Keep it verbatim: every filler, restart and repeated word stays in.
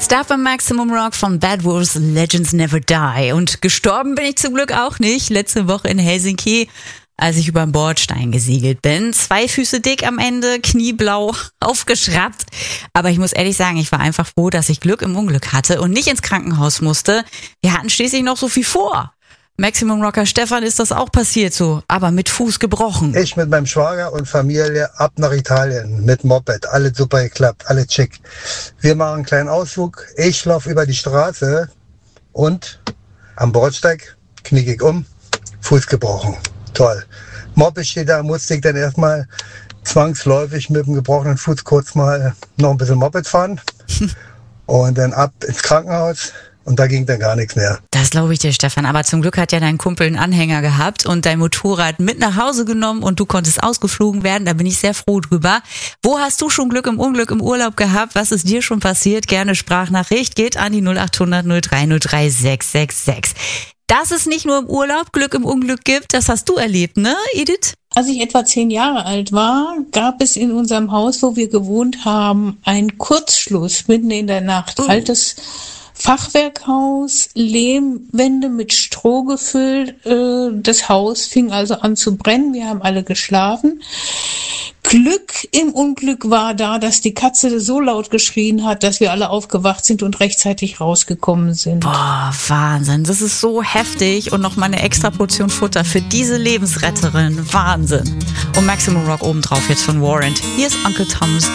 Stuff im Maximum Rock von Bad Wolves, Legends Never Die. Und gestorben bin ich zum Glück auch nicht. Letzte Woche in Helsinki, als ich über den Bordstein gesegelt bin. Zwei Füße dick am Ende, knieblau, aufgeschraubt. Aber ich muss ehrlich sagen, ich war einfach froh, dass ich Glück im Unglück hatte und nicht ins Krankenhaus musste. Wir hatten schließlich noch so viel vor. Maximum Rocker Stefan ist das auch passiert so, aber mit Fuß gebrochen. Ich mit meinem Schwager und Familie ab nach Italien mit Moped. Alles super geklappt, alles schick. Wir machen einen kleinen Ausflug. Ich laufe über die Straße und am Bordsteig knick ich um, Fuß gebrochen. Toll. Moped steht da, musste ich dann erstmal zwangsläufig mit dem gebrochenen Fuß kurz mal noch ein bisschen Moped fahren und dann ab ins Krankenhaus. Und da ging dann gar nichts mehr. Das glaube ich dir, Stefan. Aber zum Glück hat ja dein Kumpel einen Anhänger gehabt und dein Motorrad mit nach Hause genommen und du konntest ausgeflogen werden. Da bin ich sehr froh drüber. Wo hast du schon Glück im Unglück im Urlaub gehabt? Was ist dir schon passiert? Gerne Sprachnachricht. Geht an die null acht hundert null drei null drei sechs sechs sechs. Dass es nicht nur im Urlaub Glück im Unglück gibt, das hast du erlebt, ne, Edith? Als ich etwa zehn Jahre alt war, gab es in unserem Haus, wo wir gewohnt haben, einen Kurzschluss mitten in der Nacht. Oh. Altes Fachwerkhaus, Lehmwände mit Stroh gefüllt. Äh, das Haus fing also an zu brennen. Wir haben alle geschlafen. Glück im Unglück war da, dass die Katze so laut geschrien hat, dass wir alle aufgewacht sind und rechtzeitig rausgekommen sind. Boah, Wahnsinn. Das ist so heftig. Und noch mal eine extra Portion Futter für diese Lebensretterin. Wahnsinn. Und Maximum Rock obendrauf jetzt von Warrant. Hier ist Uncle Tom's